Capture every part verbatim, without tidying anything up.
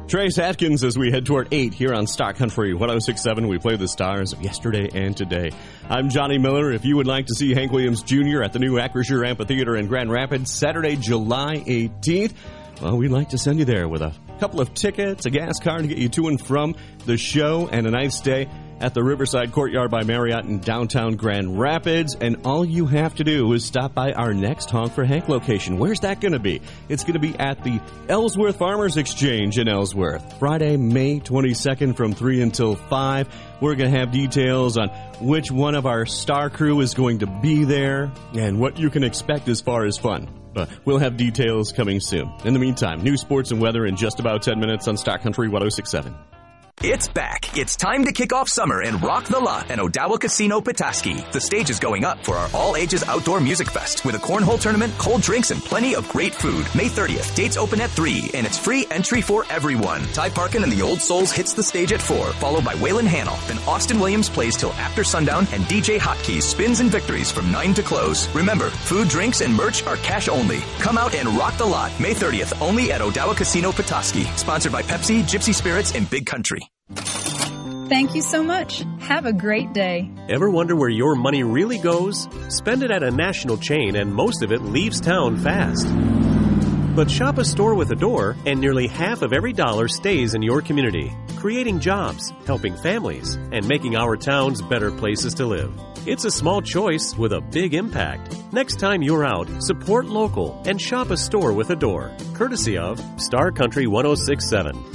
Trace Atkins as we head toward eight here on Star Country one oh six point seven. We play the stars of yesterday and today. I'm Johnny Miller. If you would like to see Hank Williams Junior at the new Acrisure Amphitheater in Grand Rapids, Saturday, July eighteenth, well, we'd like to send you there with a couple of tickets, a gas card to get you to and from the show, and a nice stay at the Riverside Courtyard by Marriott in downtown Grand Rapids. And all you have to do is stop by our next Honk for Hank location. Where's that going to be? It's going to be at the Ellsworth Farmers Exchange in Ellsworth, Friday, May twenty-second from three until five. We're going to have details on which one of our star crew is going to be there and what you can expect as far as fun. But we'll have details coming soon. In the meantime, news, sports, and weather in just about ten minutes on Star Country one oh six point seven. It's back. It's time to kick off summer and rock the lot at Odawa Casino Petoskey. The stage is going up for our all-ages outdoor music fest with a cornhole tournament, cold drinks, and plenty of great food. May thirtieth, dates open at three, and it's free entry for everyone. Ty Parkin and the Old Souls hits the stage at four, followed by Waylon Hanoff. Then Austin Williams plays till after sundown, and D J Hotkeys spins and victories from nine to close. Remember, food, drinks, and merch are cash only. Come out and rock the lot. May thirtieth, only at Odawa Casino Petoskey. Sponsored by Pepsi, Gypsy Spirits, and Big Country. Thank you so much. Have a great day. Ever wonder where your money really goes? Spend it at a national chain and most of it leaves town fast. But shop a store with a door and nearly half of every dollar stays in your community, creating jobs, helping families, and making our towns better places to live. It's a small choice with a big impact. Next time you're out, support local and shop a store with a door, courtesy of Star Country one oh six point seven.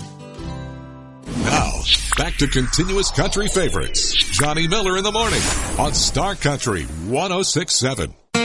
Now, back to continuous country favorites. Johnny Miller in the morning on Star Country one oh six point seven.